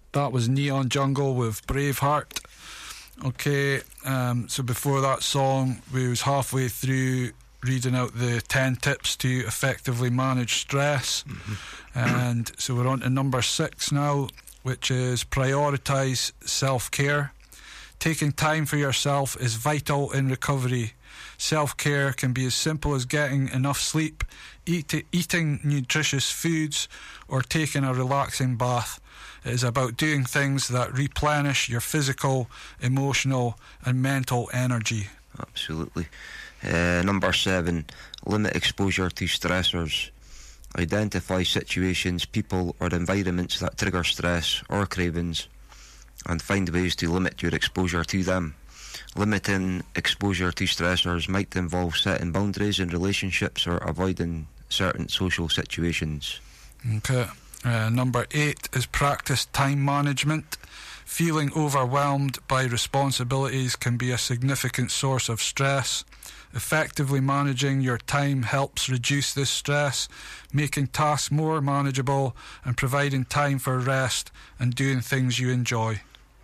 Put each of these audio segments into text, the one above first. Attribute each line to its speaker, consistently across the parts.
Speaker 1: That was Neon Jungle with Braveheart. Okay, so before that song, we was halfway through reading out the 10 tips to effectively manage stress. And so we're on to number 6 now, which is prioritise self-care. Taking time for yourself is vital in recovery. Self-care can be as simple as getting enough sleep, eating nutritious foods, or taking a relaxing bath. It is about doing things that replenish your physical, emotional, and mental energy.
Speaker 2: Absolutely. Number 7, limit exposure to stressors. Identify situations, people, or environments that trigger stress or cravings, and find ways to limit your exposure to them. Limiting exposure to stressors might involve setting boundaries in relationships or avoiding certain social situations.
Speaker 1: Okay. Number 8 is practice time management. Feeling overwhelmed by responsibilities can be a significant source of stress. Effectively managing your time helps reduce this stress, making tasks more manageable and providing time for rest and doing things you enjoy.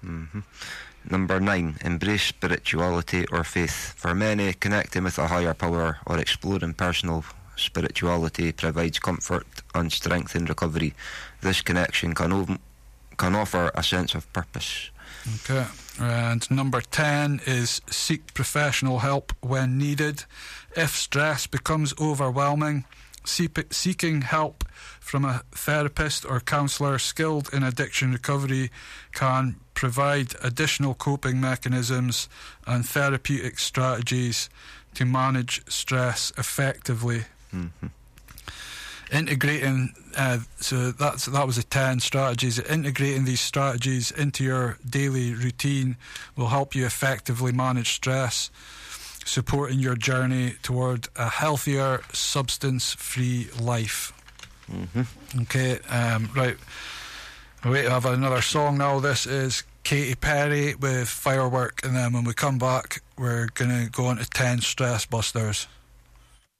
Speaker 2: Number 9, embrace spirituality or faith. For many, connecting with a higher power or exploring personal spirituality provides comfort and strength in recovery. This connection can offer a sense of purpose.
Speaker 1: Okay. And number 10 is seek professional help when needed. If stress becomes overwhelming, seeking help from a therapist or counsellor skilled in addiction recovery can provide additional coping mechanisms and therapeutic strategies to manage stress effectively. Integrating, so that was the 10 strategies. Integrating these strategies into your daily routine will help you effectively manage stress, supporting your journey toward a healthier, substance-free life. Okay, right. We have another song now. This is Katy Perry with Firework, and then when we come back, we're going to go on to 10 stress busters.